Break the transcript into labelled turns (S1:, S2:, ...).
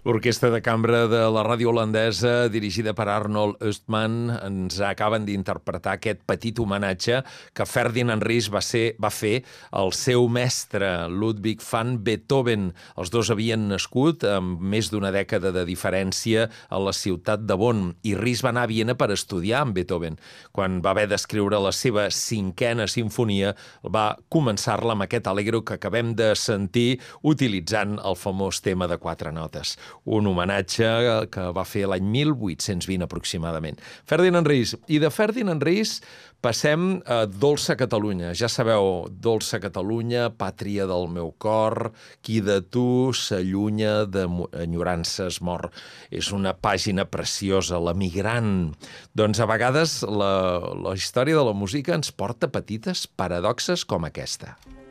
S1: L'orquestra de cambra de la ràdio holandesa, dirigida per Arnold Oostman, ens acaben d'interpretar aquest petit homenatge que Ferdinand Ries va fer al seu mestre, Ludwig van Beethoven. Els dos havien nascut amb més d'una dècada de diferència a la ciutat de Bonn, i Ries va anar a Viena per estudiar amb Beethoven. Quan va haver d'escriure la seva 5a sinfonia, va començar-la amb aquest allegro que acabem de sentir utilitzant el famós tema de 4 notes. Un homenatge que va fer l'any 1820 aproximadament. Ferdinand Ries. I de Ferdinand Ries passem a Dolça Catalunya. Ja sabeu, Dolça Catalunya, pàtria del meu cor, qui de tu s'allunya d'enyorances mor. És una pàgina preciosa, l'emigrant. Doncs a vegades la història de la música ens porta petites paradoxes com aquesta.